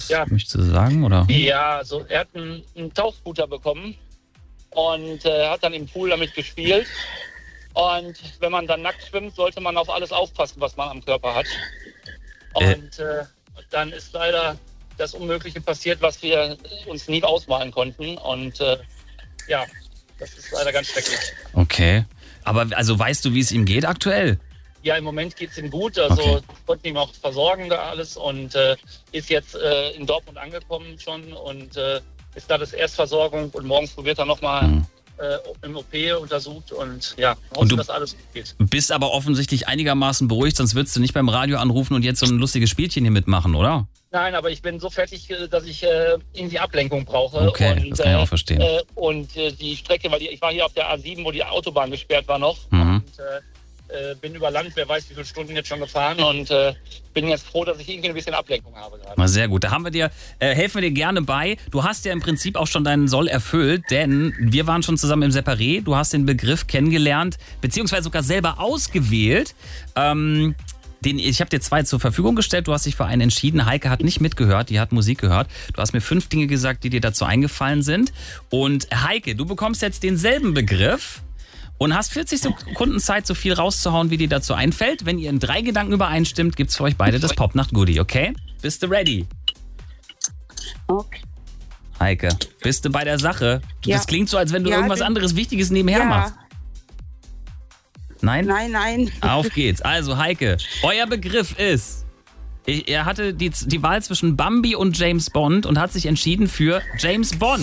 möchtest du sagen, oder? Ja, also er hat einen Tauchscooter bekommen und hat dann im Pool damit gespielt. Und wenn man dann nackt schwimmt, sollte man auf alles aufpassen, was man am Körper hat. Und dann ist leider das Unmögliche passiert, was wir uns nie ausmalen konnten. Und das ist leider ganz schrecklich. Okay. Aber also weißt du, wie es ihm geht aktuell? Ja, im Moment geht es ihm gut. Also konnten ihm auch versorgen da alles und ist jetzt in Dortmund angekommen schon und ist da das Erstversorgung und morgen wird er nochmal im OP untersucht und hoffen, dass alles gut geht. Bist aber offensichtlich einigermaßen beruhigt, sonst würdest du nicht beim Radio anrufen und jetzt so ein lustiges Spielchen hier mitmachen, oder? Nein, aber ich bin so fertig, dass ich irgendwie Ablenkung brauche. Okay, und, das kann ich auch verstehen. Und die Strecke, weil ich war hier auf der A7, wo die Autobahn gesperrt war noch und bin über Land, wer weiß wie viele Stunden jetzt schon gefahren und bin jetzt froh, dass ich irgendwie ein bisschen Ablenkung habe gerade. Na sehr gut, da helfen wir dir gerne bei. Du hast ja im Prinzip auch schon deinen Soll erfüllt, denn wir waren schon zusammen im Separé. Du hast den Begriff kennengelernt, beziehungsweise sogar selber ausgewählt. Ich habe dir 2 zur Verfügung gestellt, du hast dich für einen entschieden. Heike hat nicht mitgehört, die hat Musik gehört. Du hast mir 5 Dinge gesagt, die dir dazu eingefallen sind. Und Heike, du bekommst jetzt denselben Begriff und hast 40 Sekunden Zeit, so viel rauszuhauen, wie dir dazu einfällt. Wenn ihr in 3 Gedanken übereinstimmt, gibt's für euch beide das Popnacht-Goodie, okay? Bist du ready? Okay. Heike, bist du bei der Sache? Das klingt so, als wenn du irgendwas anderes Wichtiges nebenher machst. Nein? Nein. Auf geht's. Also Heike, euer Begriff ist, er hatte die Wahl zwischen Bambi und James Bond und hat sich entschieden für James Bond.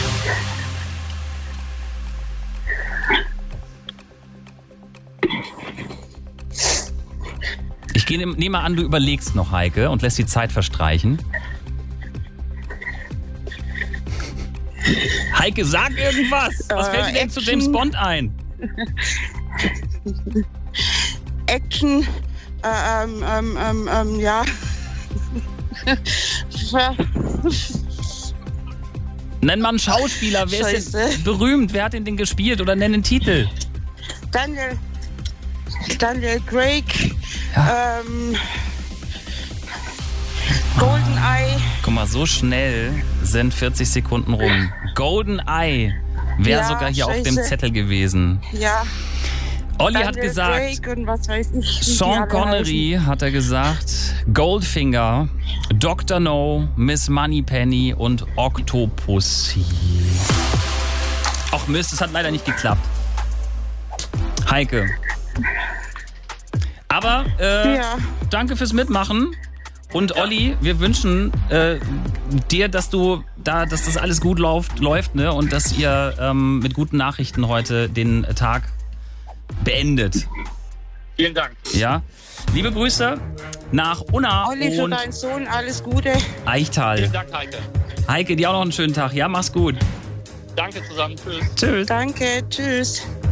Ich nehme an, du überlegst noch, Heike, und lässt die Zeit verstreichen. Heike, sag irgendwas. Was fällt dir denn zu James Bond ein? Action, Nenn mal einen Schauspieler. Wer ist denn berühmt? Wer hat den gespielt? Oder nenn einen Titel. Daniel Craig, GoldenEye. Guck mal, so schnell sind 40 Sekunden rum. GoldenEye wäre sogar hier auf dem Zettel gewesen. Ja. Olli Daniel hat gesagt, Craig und was weiß ich, Sean Connery hat er gesagt, Goldfinger, Dr. No, Miss Moneypenny und Octopussy. Ach Mist, es hat leider nicht geklappt. Heike. Aber danke fürs Mitmachen. Und Olli, wir wünschen dir, dass das alles gut läuft, ne? Und dass ihr mit guten Nachrichten heute den Tag beendet. Vielen Dank. Ja. Liebe Grüße nach Unna Olli, für und deinen Sohn alles Gute. Eichtal. Vielen Dank, Heike. Heike, dir auch noch einen schönen Tag. Ja, mach's gut. Danke zusammen. Tschüss. Tschüss. Danke, tschüss.